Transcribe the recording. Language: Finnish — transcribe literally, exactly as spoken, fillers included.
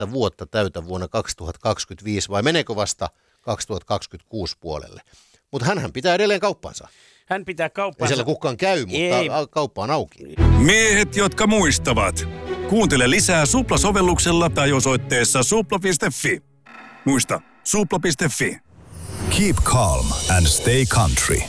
vuotta täytä vuonna kaksituhattakaksikymmentäviisi vai meneekö vasta kaksituhattakaksikymmentäkuusi puolelle? Mutta hänhän pitää edelleen kauppansa. Hän pitää kauppansa. Ei siellä kukaan käy, mutta Ei. kauppa on auki. Miehet, jotka muistavat. Kuuntele lisää Supla-sovelluksella tai osoitteessa supla piste fi. Muista, supla piste fi. Keep calm and stay country.